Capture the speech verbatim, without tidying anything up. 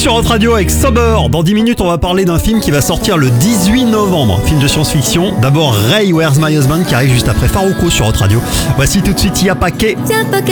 sur Hot Radio avec Sober. Dans dix minutes, on va parler d'un film qui va sortir le dix-huit novembre. Film de science-fiction. D'abord Ray, Where's My Husband qui arrive juste après Farouko sur Hot Radio. Voici tout de suite Y'a Paquet. Y'a Paquet.